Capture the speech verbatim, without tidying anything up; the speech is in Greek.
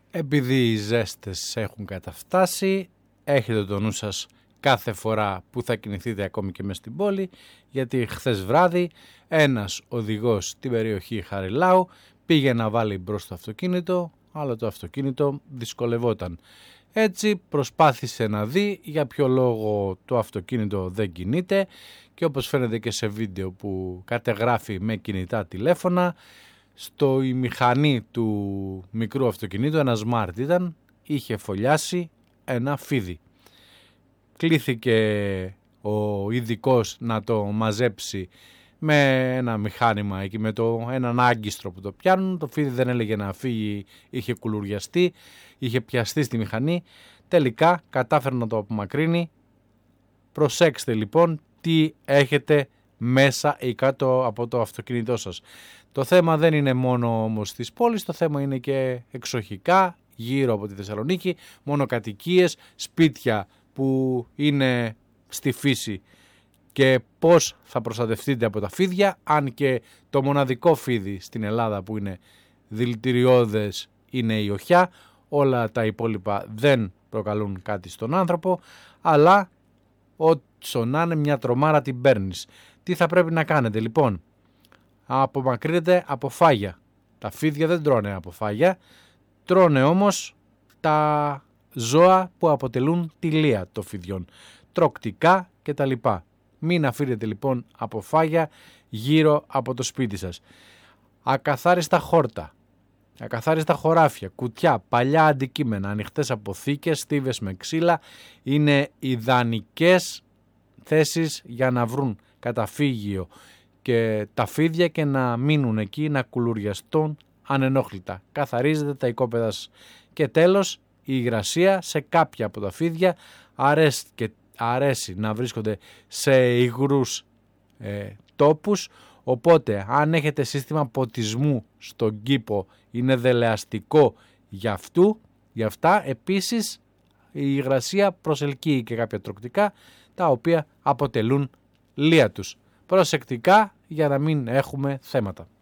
Επειδή οι ζέστες έχουν καταφτάσει, έχετε το νου σας κάθε φορά που θα κινηθείτε ακόμη και μες στην πόλη, γιατί χθες βράδυ ένας οδηγός στην περιοχή Χαριλάου πήγε να βάλει μπρος το αυτοκίνητο, αλλά το αυτοκίνητο δυσκολευόταν. Έτσι προσπάθησε να δει για ποιο λόγο το αυτοκίνητο δεν κινείται και όπως φαίνεται και σε βίντεο που κατεγράφει με κινητά τηλέφωνα, στο η μηχανή του μικρού αυτοκινήτου, ένα smart ήταν, είχε φωλιάσει ένα φίδι. Κλήθηκε ο ειδικός να το μαζέψει με ένα μηχάνημα εκεί, με το, έναν άγκιστρο που το πιάνουν. Το φίδι δεν έλεγε να φύγει, είχε κουλουριαστεί, είχε πιαστεί στη μηχανή. Τελικά κατάφερε να το απομακρύνει. Προσέξτε λοιπόν τι έχετε μέσα ή κάτω από το αυτοκίνητό σας. Το θέμα δεν είναι μόνο όμως της πόλης, το θέμα είναι και εξοχικά γύρω από τη Θεσσαλονίκη, μονοκατοικίες, σπίτια που είναι στη φύση και πώς θα προστατευτείτε από τα φίδια, αν και το μοναδικό φίδι στην Ελλάδα που είναι δηλητηριώδες είναι η οχιά, όλα τα υπόλοιπα δεν προκαλούν κάτι στον άνθρωπο, αλλά όσο να είναι μια τρομάρα την παίρνεις. Τι θα πρέπει να κάνετε λοιπόν? Απομακρύνετε από φάγια. Τα φίδια δεν τρώνε από φάγια, τρώνε όμως τα ζώα που αποτελούν τη λία των φιδιών, τροκτικά κτλ. Μην αφήνετε λοιπόν από φάγια γύρω από το σπίτι σας. Ακαθάριστα χόρτα, ακαθάριστα χωράφια, κουτιά, παλιά αντικείμενα, ανοιχτές αποθήκες, στίβες με ξύλα είναι ιδανικές θέσεις για να βρουν καταφύγιο και τα φίδια και να μείνουν εκεί, να κουλουριαστούν ανενόχλητα. Καθαρίζετε τα οικόπεδα σας. Και τέλος, η υγρασία σε κάποια από τα φίδια αρέσει, και αρέσει να βρίσκονται σε υγρούς ε, τόπους, οπότε αν έχετε σύστημα ποτισμού στον κήπο είναι δελεαστικό για αυτού, για αυτά. Επίσης η υγρασία προσελκύει και κάποια τροκτικά τα οποία αποτελούν λία τους. Προσεκτικά για να μην έχουμε θέματα.